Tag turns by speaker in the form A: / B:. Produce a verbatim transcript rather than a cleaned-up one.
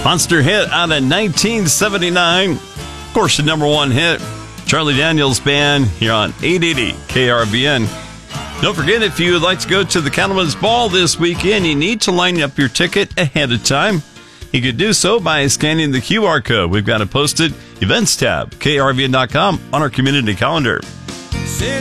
A: Monster hit out of nineteen seventy-nine. Of course, the number one hit, Charlie Daniels Band, here on eight eighty K R V N. Don't forget, if you would like to go to the Cattlemen's Ball this weekend, you need to line up your ticket ahead of time. You could do so by scanning the Q R code. We've got it posted, Events tab, K R V N dot com, on our community calendar.